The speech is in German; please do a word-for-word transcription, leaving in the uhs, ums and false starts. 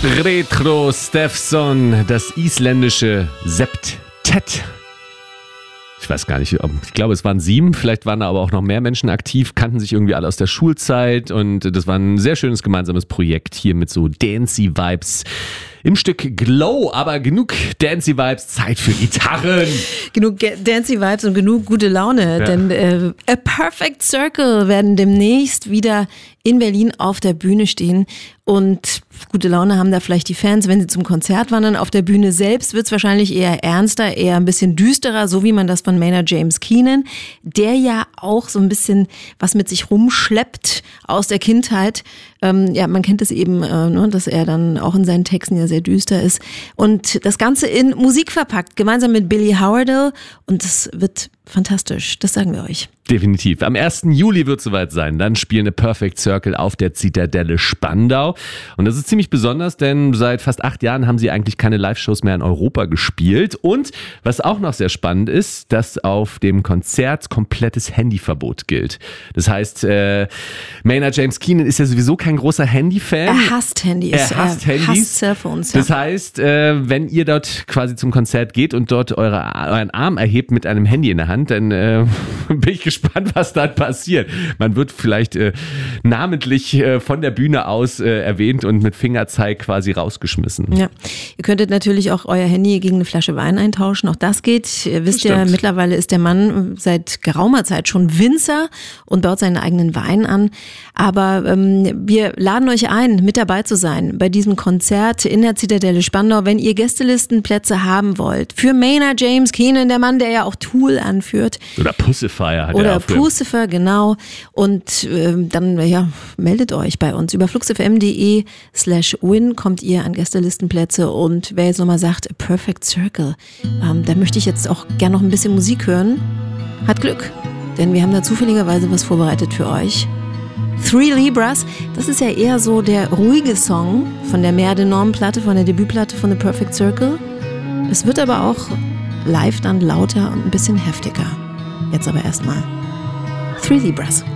Retro Steffson, das isländische Septett. Ich weiß gar nicht, ich glaube, es waren sieben, vielleicht waren da aber auch noch mehr Menschen aktiv, kannten sich irgendwie alle aus der Schulzeit und das war ein sehr schönes gemeinsames Projekt hier mit so Dancey-Vibes im Stück Glow, aber genug Dancey-Vibes, Zeit für Gitarren. Genug Dancey-Vibes und genug gute Laune, ja. Denn äh, A Perfect Circle werden demnächst wieder in Berlin auf der Bühne stehen und gute Laune haben da vielleicht die Fans, wenn sie zum Konzert wandern. Auf der Bühne selbst wird es wahrscheinlich eher ernster, eher ein bisschen düsterer, so wie man das von Maynard James Keenan, der ja auch so ein bisschen was mit sich rumschleppt aus der Kindheit. Ähm, ja, man kennt es eben, äh, ne, dass er dann auch in seinen Texten ja sehr düster ist. Und das Ganze in Musik verpackt, gemeinsam mit Billy Howerdel. Und das wird fantastisch, das sagen wir euch. Definitiv. Am ersten Juli wird es soweit sein. Dann spielen A Perfect Circle auf der Zitadelle Spandau. Und das ist ziemlich besonders, denn seit fast acht Jahren haben sie eigentlich keine Live-Shows mehr in Europa gespielt. Und was auch noch sehr spannend ist, dass auf dem Konzert komplettes Handyverbot gilt. Das heißt, äh, Maynard James Keenan ist ja sowieso kein großer Handy-Fan. Er hasst Handys. Er hasst er Handys. hasst Cellphones. Ja. Das heißt, äh, wenn ihr dort quasi zum Konzert geht und dort eure, euren Arm erhebt mit einem Handy in der Hand, dann äh, bin ich gespannt, was dann passiert. Man wird vielleicht äh, namentlich äh, von der Bühne aus äh, erwähnt und mit Fingerzeig quasi rausgeschmissen. Ja, ihr könntet natürlich auch euer Handy gegen eine Flasche Wein eintauschen. Auch das geht. Ihr wisst ja, mittlerweile ist der Mann seit geraumer Zeit schon Winzer und baut seinen eigenen Wein an. Aber ähm, wir laden euch ein, mit dabei zu sein bei diesem Konzert in der Zitadelle Spandau, wenn ihr Gästelistenplätze haben wollt. Für Maynard James Keenan, der Mann, der ja auch Tool anführt. Oder Pussifier hat Oder er aufgehört. Pussifier, genau. Und ähm, dann ja, meldet euch bei uns. Über fluxfm.de slash win kommt ihr an Gästelistenplätze. Und wer jetzt nochmal sagt, A Perfect Circle, ähm, da möchte ich jetzt auch gern noch ein bisschen Musik hören, hat Glück. Denn wir haben da zufälligerweise was vorbereitet für euch. Three Libras, das ist ja eher so der ruhige Song von der Mer de Norm-Platte, von der Debütplatte von The Perfect Circle. Es wird aber auch live dann lauter und ein bisschen heftiger. Jetzt aber erstmal Three Libras.